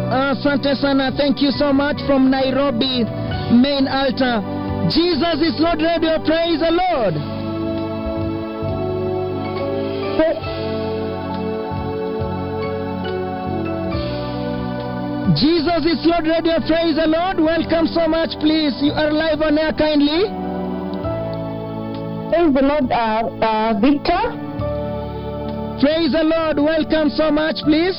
Asante sana. Thank you so much from Nairobi main altar. Jesus is Lord Radio. Praise the Lord. Jesus is Lord Radio. Praise the Lord. Welcome so much, please. You are live on air, kindly. Praise the Lord, Victor. Praise the Lord. Welcome so much, please.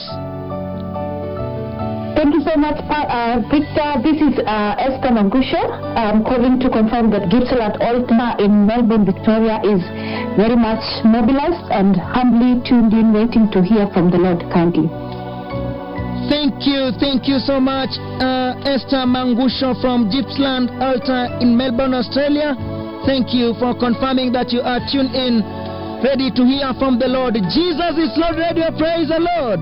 Thank you so much, Victor. This is Esther Mangusha. I'm calling to confirm that Gippsland Altar in Melbourne, Victoria is very much mobilized and humbly tuned in, waiting to hear from the Lord kindly. Thank you so much, Esther Mangusha from Gippsland Altar in Melbourne, Australia. Thank you for confirming that you are tuned in, ready to hear from the Lord. Jesus is Lord Radio. Praise the Lord.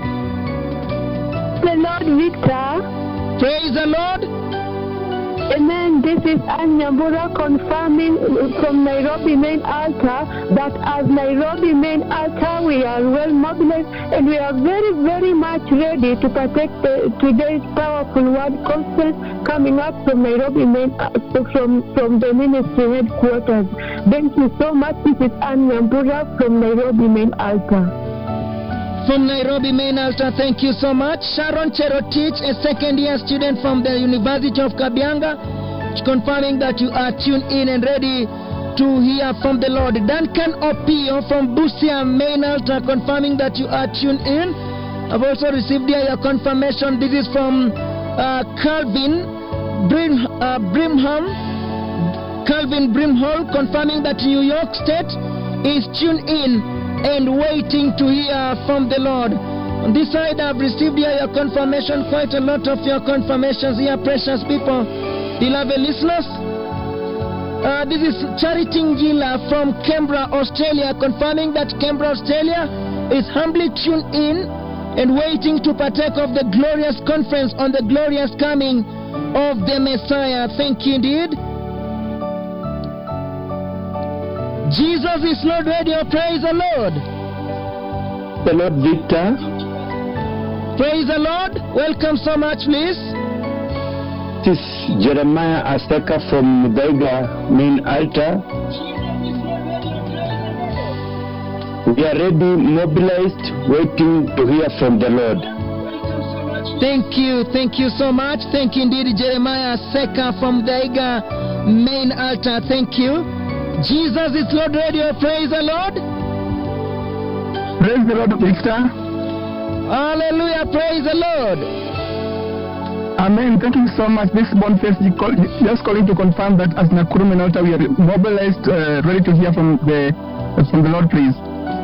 The Lord, Victor. Praise the Lord. Amen. This is Anyambura confirming from Nairobi main altar that as Nairobi main altar we are well mobilized and we are very, very much ready to partake today's powerful word conference coming up from Nairobi main from the ministry headquarters. Thank you so much. This is Anyambura from Nairobi main altar. From Nairobi main altar, thank you so much. Sharon Cherotich, a second-year student from the University of Kabianga, confirming that you are tuned in and ready to hear from the Lord. Duncan Opio from Busia main altar, confirming that you are tuned in. I've also received here your confirmation. This is from Calvin Brimham. Calvin Brimhall, confirming that New York State is tuned in and waiting to hear from the Lord. On this side, I've received here your confirmation, quite a lot of your confirmations here, precious people, beloved listeners. This is Charity Ngila from Canberra, Australia, confirming that Canberra, Australia is humbly tuned in and waiting to partake of the glorious conference on the glorious coming of the Messiah. Thank you indeed. Jesus is Lord Radio. Praise the Lord. The Lord, Victor. Praise the Lord. Welcome so much, please. This is Jeremiah Asteka from Mudaiga main altar. We are ready, mobilized, waiting to hear from the Lord. Thank you so much. Thank you indeed, Jeremiah Asteka from Mudaiga main altar. Thank you. Jesus is Lord Radio. Praise the Lord. Praise the Lord, Victor. Hallelujah. Praise the Lord. Amen. Thank you so much. This Boniface just calling to confirm that as Nakuru main altar we are mobilized, ready to hear from the Lord, please.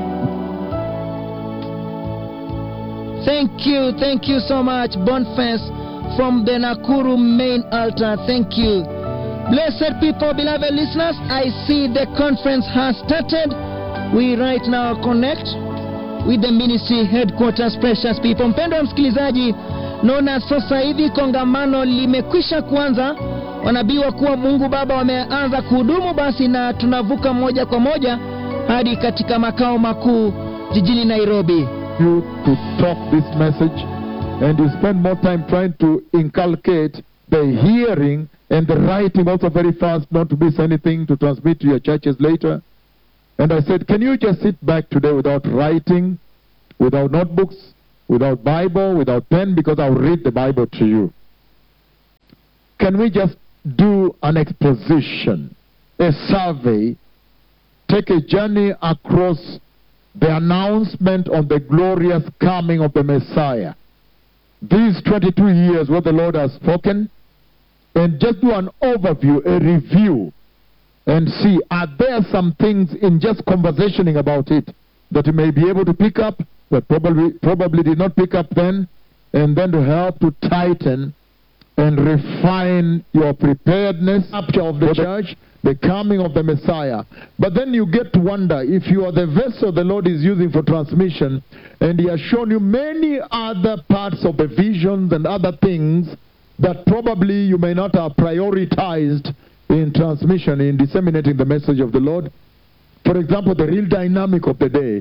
Thank you so much, Boniface from the Nakuru main altar. Thank you. Blessed people, beloved listeners, I see the conference has started. We right now connect with the ministry headquarters, precious people. Mpendwa msikilizaji, naona sasa hivi kongamano limekwisha kuanza. Wanabii wa kuwa Mungu Baba wameanza kuhudumu basi, na tunavuka moja kwa moja hadi katika makao makuu jijini Nairobi. You to talk this message and you spend more time trying to inculcate the hearing and the writing also very fast, not to miss anything to transmit to your churches later. And I said, can you just sit back today without writing, without notebooks, without Bible, without pen, because I'll read the Bible to you. Can we just do an exposition, a survey, take a journey across the announcement on the glorious coming of the Messiah? These 22 years what the Lord has spoken, and just do an overview, a review, and see, are there some things in just conversationing about it that you may be able to pick up, that probably did not pick up then, and then to help to tighten and refine your preparedness capture of the church, the coming of the Messiah. But then you get to wonder, if you are the vessel the Lord is using for transmission, and He has shown you many other parts of the visions and other things that probably you may not have prioritized in transmission, in disseminating the message of the Lord. For example, the real dynamic of the day,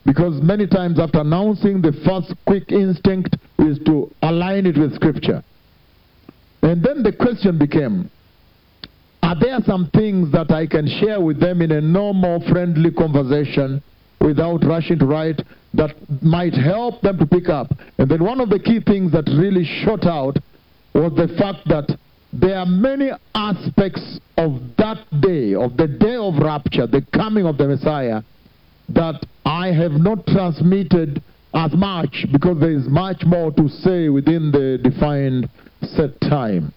Because many times after announcing, the first quick instinct is to align it with Scripture. And then the question became, are there some things that I can share with them in a normal, friendly conversation without rushing to write that might help them to pick up? And then one of the key things that really shot out was the fact that there are many aspects of that day, of the day of rapture, the coming of the Messiah, that I have not transmitted as much because there is much more to say within the defined set time.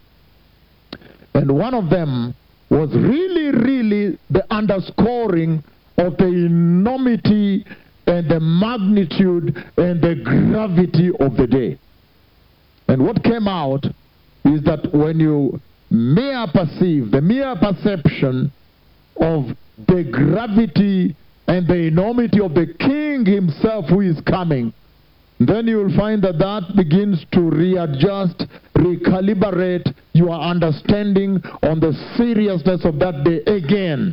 And one of them was really the underscoring of the enormity and the magnitude and the gravity of the day. And what came out is that when you mere perceive, the mere perception of the gravity and the enormity of the King himself who is coming, then you will find that that begins to readjust, recalibrate your understanding on the seriousness of that day again.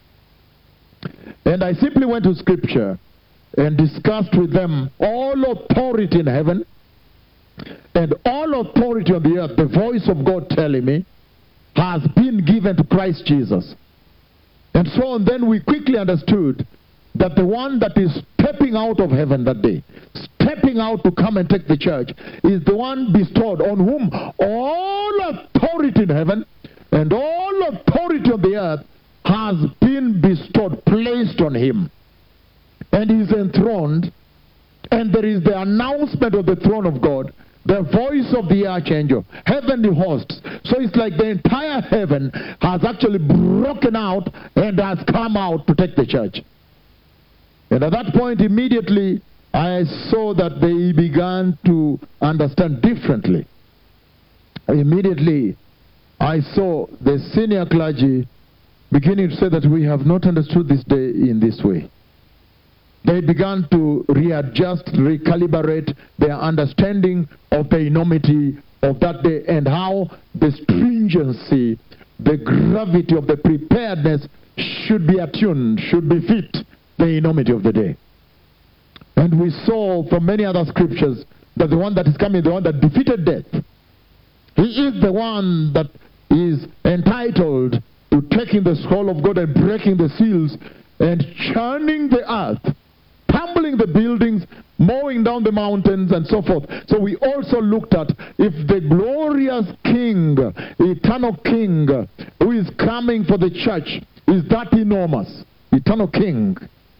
And I simply went to Scripture and discussed with them all authority in heaven and all authority on the earth, the voice of God telling me, has been given to Christ Jesus. And so on, then we quickly understood that the one that is stepping out of heaven that day, stepping out to come and take the church, is the one bestowed on whom all authority in heaven and all authority on the earth has been bestowed, placed on him. And he is enthroned, and there is the announcement of the throne of God, the voice of the archangel, heavenly hosts. So it's like the entire heaven has actually broken out and has come out to take the church. And at that point, immediately, I saw that they began to understand differently. Immediately, I saw the senior clergy beginning to say that we have not understood this day in this way. They began to readjust, recalibrate their understanding of the enormity of that day and how the stringency, the gravity of the preparedness should be attuned, should befit the enormity of the day. And we saw from many other scriptures that the one that is coming, the one that defeated death, he is the one that is entitled to taking the scroll of God and breaking the seals and churning the earth, tumbling the buildings, mowing down the mountains, and so forth. So we also looked at if the glorious King, eternal King, who is coming for the church, is that enormous, eternal King,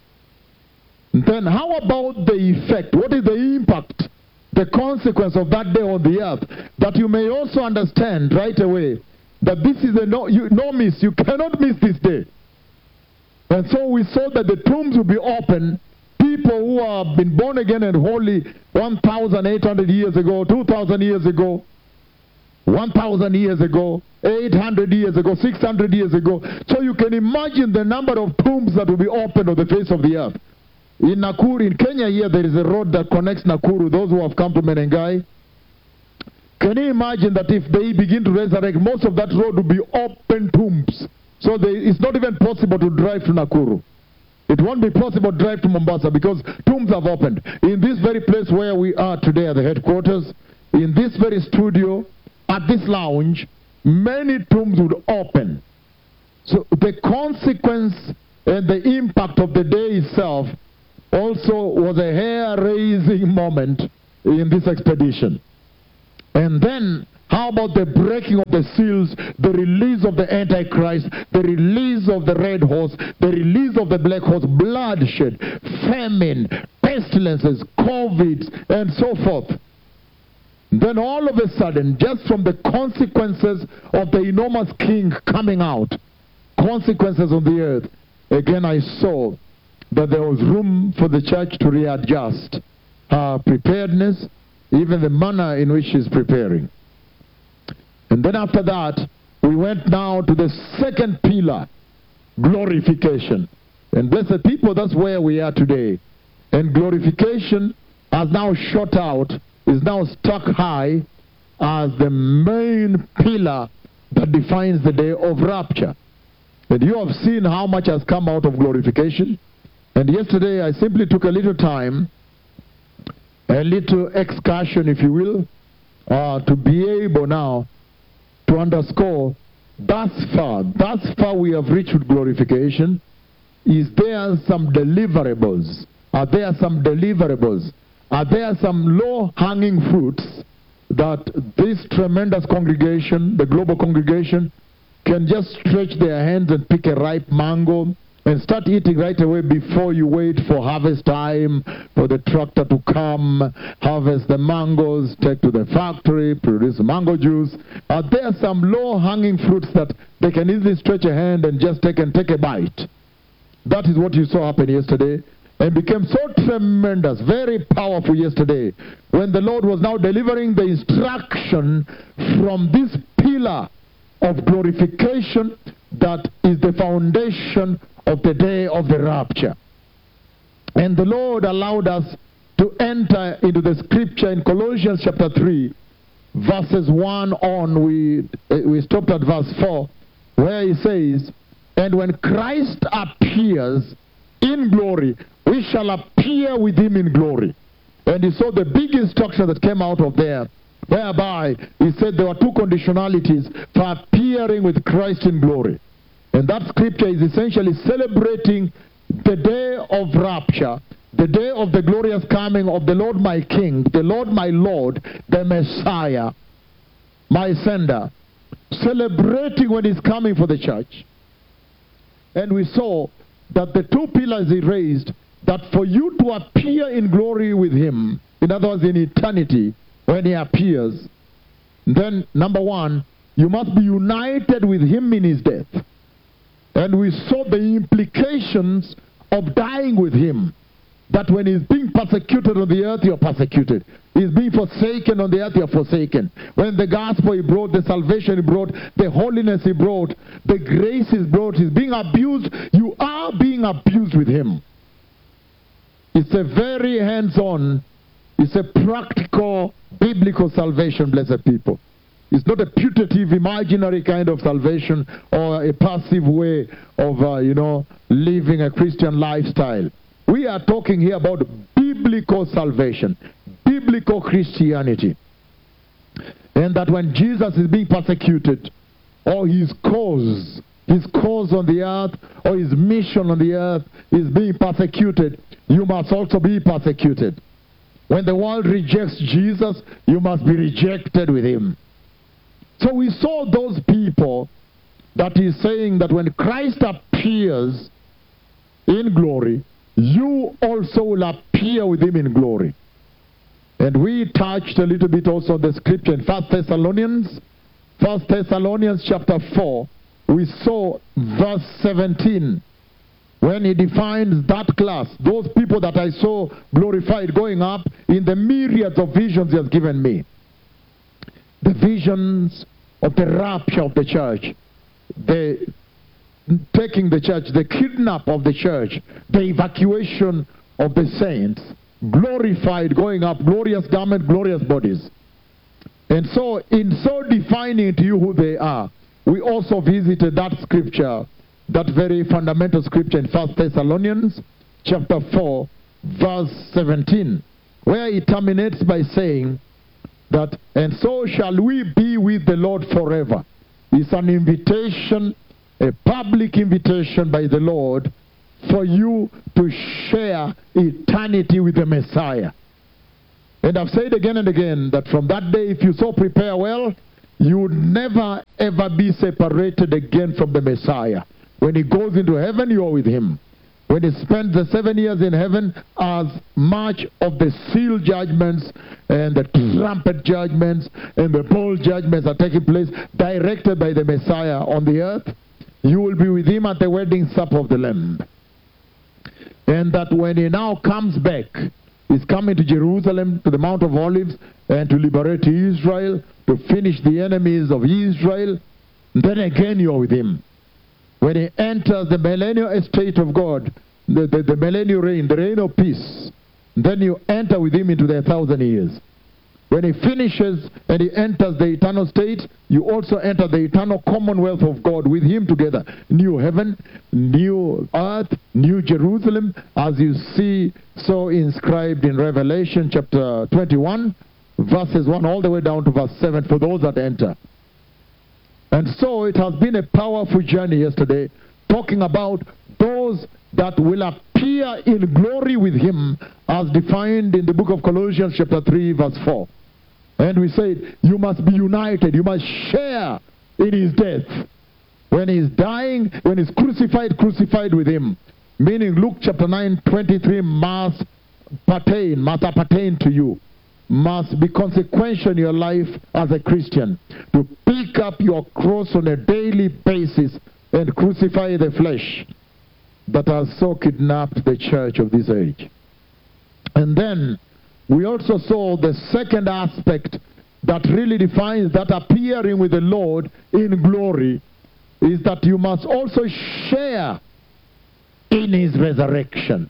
then how about the effect? What is the impact, the consequence of that day on the earth? That you may also understand right away that this is a no miss. You cannot miss this day. And so we saw that the tombs will be open. People who have been born again and holy 1,800 years ago, 2,000 years ago, 1,000 years ago, 800 years ago, 600 years ago. So you can imagine the number of tombs that will be opened on the face of the earth. In Nakuru, in Kenya here, there is a road that connects Nakuru, those who have come to Menengai. Can you imagine that if they begin to resurrect, most of that road will be open tombs. So it's not even possible to drive to Nakuru. It won't be possible to drive to Mombasa because tombs have opened. In this very place where we are today at the headquarters, in this very studio, at this lounge, many tombs would open. So the consequence and the impact of the day itself also was a hair-raising moment in this expedition. And then, how about the breaking of the seals, the release of the Antichrist, the release of the red horse, the release of the black horse, bloodshed, famine, pestilences, COVID, and so forth. Then all of a sudden, just from the consequences of the enormous King coming out, consequences on the earth, again I saw that there was room for the church to readjust her preparedness, even the manner in which she's preparing. And then after that, we went now to the second pillar, glorification. And blessed people, that's where we are today. And glorification has now shot out, is now stuck high as the main pillar that defines the day of rapture. And you have seen how much has come out of glorification. And yesterday I simply took a little time, a little excursion, if you will, to be able now to underscore thus far we have reached with glorification. Is there some deliverables? Are there some deliverables? Are there some low-hanging fruits that this tremendous congregation, the global congregation, can just stretch their hands and pick a ripe mango and start eating right away before you wait for harvest time, for the tractor to come, harvest the mangoes, take to the factory, produce mango juice? Are there some low-hanging fruits that they can easily stretch a hand and just take a bite? That is what you saw happen yesterday, and became so tremendous, very powerful yesterday, when the Lord was now delivering the instruction from this pillar of glorification that is the foundation of the day of the rapture. And the Lord allowed us to enter into the scripture in Colossians chapter 3, verses 1 on. We stopped at verse 4, where he says, "And when Christ appears in glory, we shall appear with him in glory." And he saw the big instruction that came out of there, whereby he said there were two conditionalities for appearing with Christ in glory. And that scripture is essentially celebrating the day of rapture, the day of the glorious coming of the Lord my King, the Lord my Lord, the Messiah, my sender, celebrating when he's coming for the church. And we saw that the two pillars he raised, that for you to appear in glory with him, in other words, in eternity, when he appears, then number one, you must be united with him in his death. And we saw the implications of dying with him. That when he's being persecuted on the earth, you're persecuted. He's being forsaken on the earth, you're forsaken. When the gospel he brought, the salvation he brought, the holiness he brought, the grace he brought, he's being abused, you are being abused with him. It's a very hands-on, it's a practical, biblical salvation, blessed people. It's not a putative, imaginary kind of salvation or a passive way of, living a Christian lifestyle. We are talking here about biblical salvation, biblical Christianity. And that when Jesus is being persecuted, or his cause on the earth, or his mission on the earth is being persecuted, you must also be persecuted. When the world rejects Jesus, you must be rejected with him. So we saw those people that is saying that when Christ appears in glory, you also will appear with him in glory. And we touched a little bit also on the scripture in 1 Thessalonians chapter 4. We saw verse 17, when he defines that class, those people that I saw glorified going up in the myriads of visions he has given me. The visions of the rapture of the church, the taking the church, the kidnap of the church, the evacuation of the saints, glorified, going up, glorious garment, glorious bodies. And so, in so defining to you who they are, we also visited that scripture, that very fundamental scripture in 1 Thessalonians chapter 4, verse 17, where it terminates by saying that, and so shall we be with the Lord forever. It's an invitation, a public invitation by the Lord for you to share eternity with the Messiah. And I've said again and again that from that day, if you so prepare well, you would never ever be separated again from the Messiah. When he goes into heaven, you are with him. When he spends the 7 years in heaven, as much of the seal judgments and the trumpet judgments and the bowl judgments are taking place directed by the Messiah on the earth, you will be with him at the wedding supper of the Lamb. And that when he now comes back, he's coming to Jerusalem, to the Mount of Olives, and to liberate Israel, to finish the enemies of Israel. Then again you're with him. When he enters the millennial estate of God, the millennial reign, the reign of peace, then you enter with him into the 1,000 years. when he finishes and he enters the eternal state, you also enter the eternal commonwealth of God with him together. New heaven, new earth, new Jerusalem, as you see so inscribed in Revelation chapter 21, verses 1 all the way down to verse 7 for those that enter. And so it has been a powerful journey yesterday, talking about those that will appear in glory with him as defined in the book of Colossians chapter 3 verse 4. And we said, you must be united, you must share in his death. When he's dying, when he's crucified with him. Meaning Luke chapter 9:23 must appertain to you. Must be consequential in your life as a Christian. To pick up your cross on a daily basis and crucify the flesh that has so kidnapped the church of this age. And then we also saw the second aspect that really defines that appearing with the Lord in glory is that you must also share in his resurrection.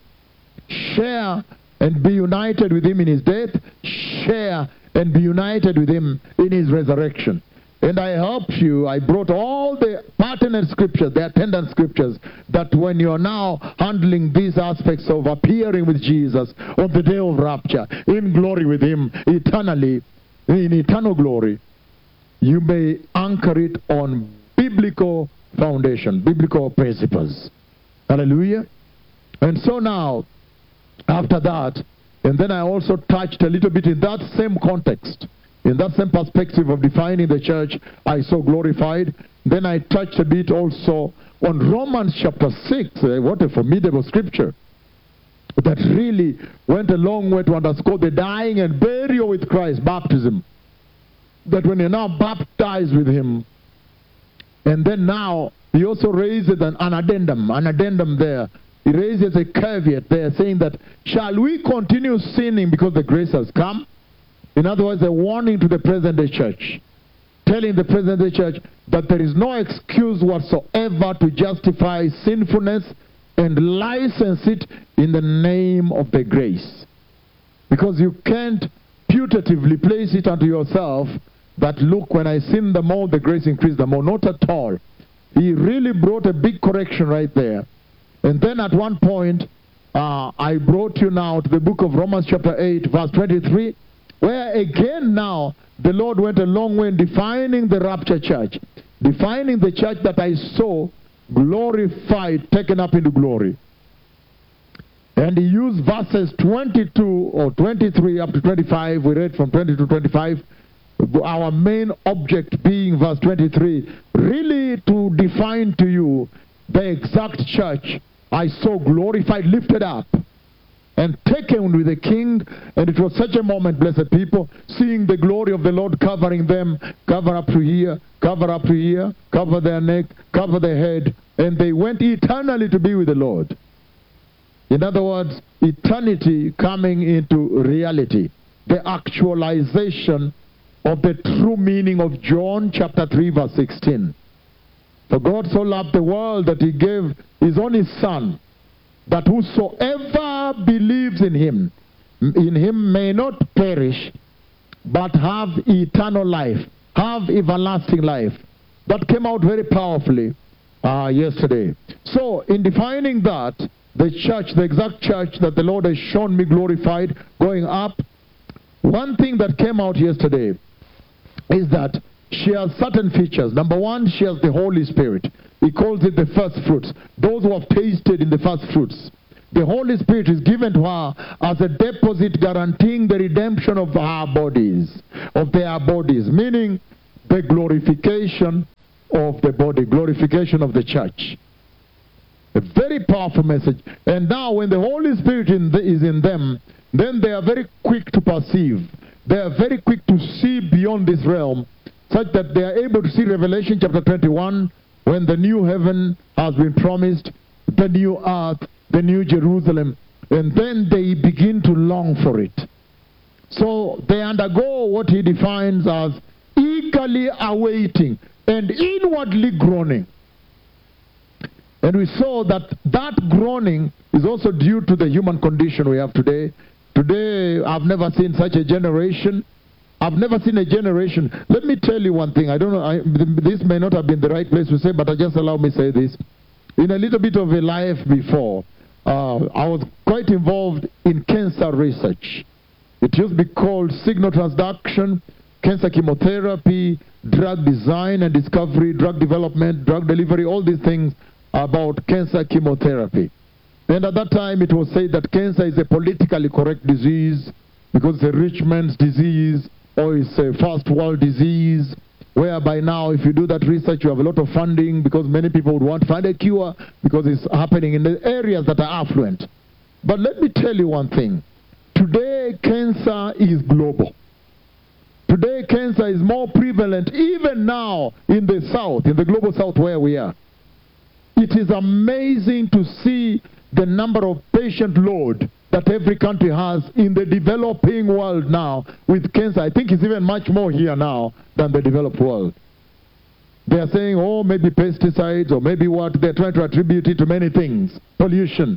Share and be united with him in his death. Share and be united with him in his resurrection. And I helped you, I brought all the pertinent scriptures, the attendant scriptures, that when you're now handling these aspects of appearing with Jesus on the day of rapture, in glory with him, eternally, in eternal glory, you may anchor it on biblical foundation, biblical principles. Hallelujah. And so now, after that, and then I also touched a little bit in that same context, in that same perspective of defining the church I so glorified. Then I touched a bit also on Romans chapter 6. What a formidable scripture that really went a long way to underscore the dying and burial with Christ, baptism. That when you're now baptized with him, and then now he also raises an addendum there. He raises a caveat there saying that, shall we continue sinning because the grace has come? In other words, a warning to the present-day church, telling the present-day church that there is no excuse whatsoever to justify sinfulness and license it in the name of the grace. Because you can't putatively place it unto yourself that, look, when I sin the more, the grace increased the more. Not at all. He really brought a big correction right there. And then at one point, I brought you now to the book of Romans chapter 8, verse 23, where again now the Lord went a long way in defining the rapture church, defining the church that I saw glorified, taken up into glory. And he used verses 22 or 23 up to 25. We read from 20 to 25. Our main object being verse 23, really to define to you the exact church I saw glorified, lifted up, and taken with the King. And it was such a moment, blessed people, seeing the glory of the Lord covering them, cover up to here, cover up to here, cover their neck, cover their head, and they went eternally to be with the Lord. In other words, eternity coming into reality, the actualization of the true meaning of John chapter 3 verse 16. For God so loved the world that he gave his only Son, that whosoever believes in him may not perish, but have eternal life, have everlasting life. That came out very powerfully yesterday. So, in defining that, the church, the exact church that the Lord has shown me glorified, going up, one thing that came out yesterday is that she has certain features. Number one, she has the Holy Spirit. He calls it the first fruits. Those who have tasted in the first fruits. The Holy Spirit is given to her as a deposit guaranteeing the redemption of our bodies, of their bodies, meaning the glorification of the body, glorification of the church. A very powerful message. And now when the Holy Spirit is in them, then they are very quick to perceive. They are very quick to see beyond this realm, such that they are able to see Revelation chapter 21, when the new heaven has been promised, the new earth, the new Jerusalem, and then they begin to long for it. So they undergo what he defines as eagerly awaiting and inwardly groaning. And we saw that that groaning is also due to the human condition we have today. Today, I've never seen such a generation I've never seen a generation. Let me tell you one thing. I don't know, this may not have been the right place to say, but just allow me to say this. In a little bit of a life before, I was quite involved in cancer research. It used to be called signal transduction, cancer chemotherapy, drug design and discovery, drug development, drug delivery, all these things about cancer chemotherapy. And at that time it was said that cancer is a politically correct disease because it's a rich man's disease or it's a first world disease, whereby now if you do that research you have a lot of funding because many people would want to find a cure because it's happening in the areas that are affluent. But let me tell you one thing. Today cancer is global. Today cancer is more prevalent even now in the south, in the global south where we are. It is amazing to see the number of patient load that every country has in the developing world now with cancer. I think it's even much more here now than the developed world. They are saying, oh, maybe pesticides or maybe what. They're trying to attribute it to many things. Pollution.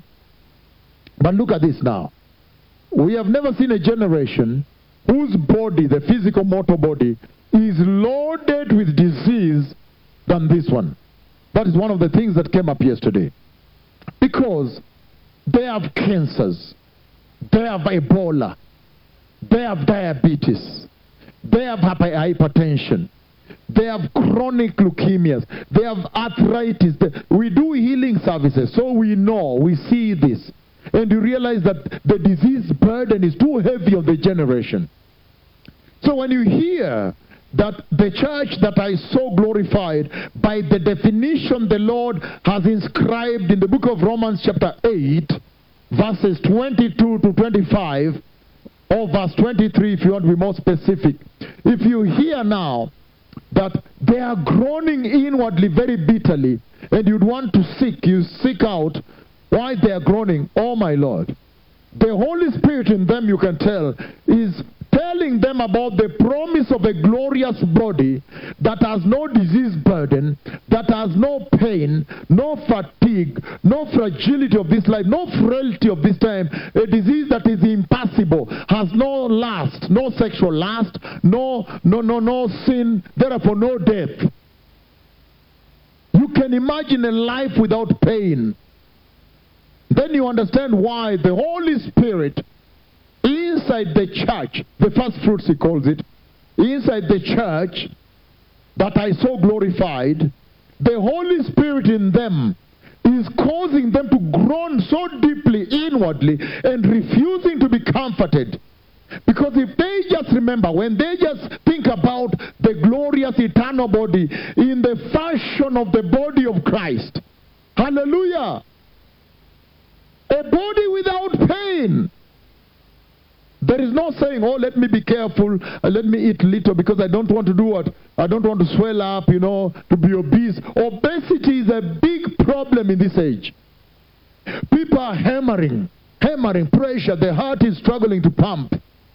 But look at this now. We have never seen a generation whose body, the physical mortal body, is loaded with disease than this one. That is one of the things that came up yesterday. Because they have cancers, they have Ebola, they have diabetes, they have hypertension, they have chronic leukemias, they have arthritis. We do healing services, so we know, we see this. And you realize that the disease burden is too heavy on the generation. So when you hear that the church that I saw glorified by the definition the Lord has inscribed in the book of Romans chapter 8, verses 22 to 25, or verse 23 if you want to be more specific. If you hear now that they are groaning inwardly very bitterly, and you'd want to seek out why they are groaning, oh my Lord. The Holy Spirit in them, you can tell, is telling them about the promise of a glorious body that has no disease burden, that has no pain, no fatigue, no fragility of this life, no frailty of this time, a disease that is impassible, has no lust, no sexual lust, no sin, therefore no death. You can imagine a life without pain. Then you understand why the Holy Spirit inside the church, the first fruits he calls it, inside the church that I saw glorified, the Holy Spirit in them is causing them to groan so deeply inwardly and refusing to be comforted. Because if they just remember, when they just think about the glorious eternal body in the fashion of the body of Christ, hallelujah, a body without pain. There is no saying, oh, let me be careful, let me eat little because I don't want to do what? I don't want to swell up, to be obese. Obesity is a big problem in this age. People are hammering pressure. The heart is struggling to pump.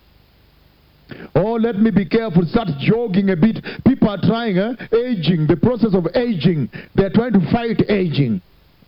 Oh, let me be careful, start jogging a bit. People are trying, aging, the process of aging. They're trying to fight aging.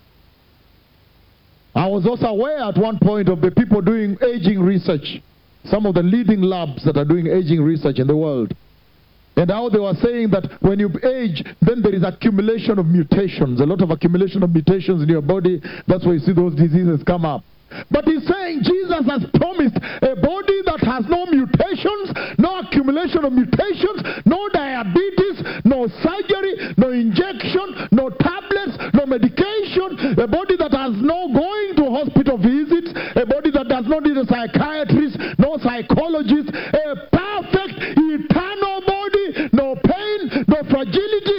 I was also aware at one point of the people doing aging research. Some of the leading labs that are doing aging research in the world. And how they were saying that when you age, then there is accumulation of mutations. A lot of accumulation of mutations in your body. That's why you see those diseases come up. But he's saying Jesus has promised a body that has no mutations, no accumulation of mutations, no diabetes, no surgery, no injection, no tablets, no medication, a body that has no going to hospital visits, a body that does not need a psychiatrist, no psychologist, a perfect eternal body, no pain, no fragility